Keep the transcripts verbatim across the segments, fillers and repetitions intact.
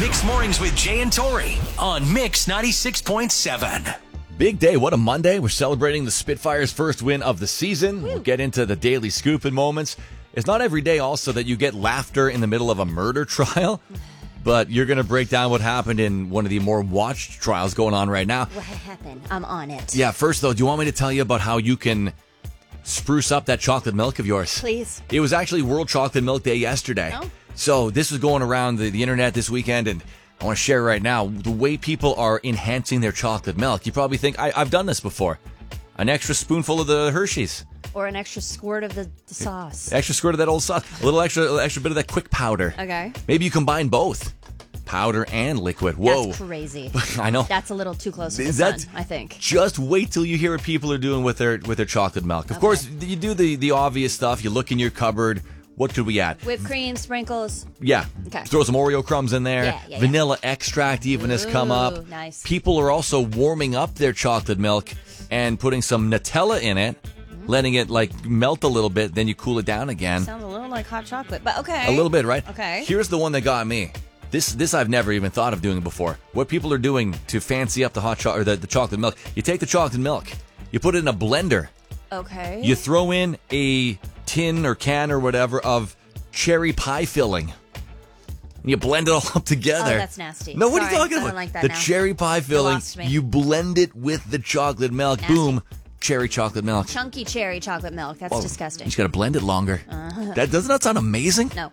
Mixed Mornings with Jay and Tori on Mix ninety-six point seven. Big day. What a Monday. We're celebrating the Spitfires' first win of the season. Woo. We'll get into the daily scoop in moments. It's not every day also that you get laughter in the middle of a murder trial, but you're going to break down what happened in one of the more watched trials going on right now. What happened? I'm on it. Yeah, first though, do you want me to tell you about how you can spruce up that chocolate milk of yours? Please. It was actually World Chocolate Milk Day yesterday. Oh. So this was going around the, the internet this weekend, and I want to share right now the way people are enhancing their chocolate milk. You probably think, I, I've done this before. An extra spoonful of the Hershey's. Or an extra squirt of the, the sauce. Extra squirt of that old sauce. A little extra, a extra bit of that quick powder. Okay. Maybe you combine both. Powder and liquid. Whoa. That's crazy. I know. That's a little too close to the That's, sun, I think. Just wait till you hear what people are doing with their with their chocolate milk. Of Okay. course, you do the, the obvious stuff. You look in your cupboard. What could we add? Whipped cream, sprinkles. Yeah. Okay. Throw some Oreo crumbs in there. Yeah, yeah, Vanilla yeah. extract even has come up. Ooh, nice. People are also warming up their chocolate milk and putting some Nutella in it, mm-hmm. letting it like melt a little bit, then you cool it down again. Sounds a little like hot chocolate, but okay. A little bit, right? Okay. Here's the one that got me. This this I've never even thought of doing before. What people are doing to fancy up the hot cho- or the, the chocolate milk, you take the chocolate milk, you put it in a blender. Okay. You throw in a tin or can or whatever of cherry pie filling. And you blend it all up together. Oh, that's nasty. No, what Sorry, are you talking I about? don't like that the now. cherry pie filling, lost me. you blend it with the chocolate milk. Nasty. Boom, cherry chocolate milk. Chunky cherry chocolate milk. That's Oh, disgusting. You just got to blend it longer. Uh-huh. That doesn't that sound amazing? No.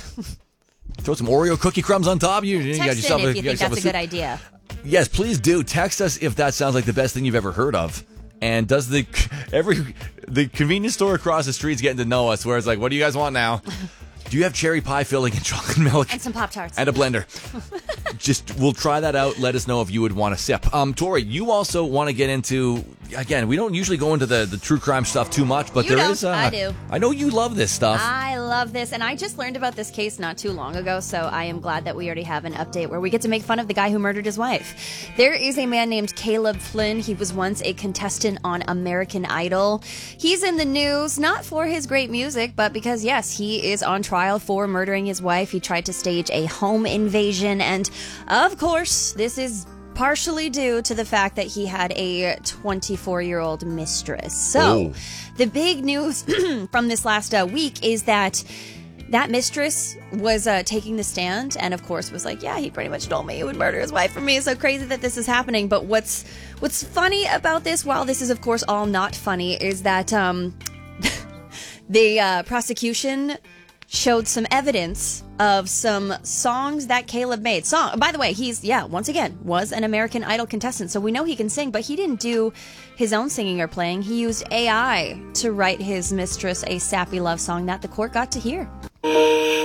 Throw some Oreo cookie crumbs on top. You, you got Text yourself in a, if you got think yourself that's a soup. good idea. Yes, please do. Text us if that sounds like the best thing you've ever heard of. And does the every the convenience store across the street's getting to know us, where it's like, what do you guys want now? Do you have cherry pie filling and chocolate milk? And some Pop-Tarts. And a blender. Just, we'll try that out. Let us know if you would want to sip. Um, Tori, you also want to get into, again, we don't usually go into the, the true crime stuff too much, but You there know, is, uh, I do. I know you love this stuff. I love this, and I just learned about this case not too long ago, so I am glad that we already have an update where we get to make fun of the guy who murdered his wife. There is a man named Caleb Flynn. He was once a contestant on American Idol. He's in the news, not for his great music, but because, yes, he is on trial for murdering his wife. He tried to stage a home invasion, and of course, this is partially due to the fact that he had a twenty-four-year-old mistress. So, Oh. the big news from this last uh, week is that that mistress was uh, taking the stand and, of course, was like, yeah, he pretty much told me he would murder his wife for me. It's so crazy that this is happening. But what's what's funny about this, while this is, of course, all not funny, is that um, the uh, prosecution showed some evidence of some songs that Caleb made. Song, by the way, he's, yeah, once again, was an American Idol contestant, so we know he can sing, but he didn't do his own singing or playing. He used A I to write his mistress a sappy love song that the court got to hear.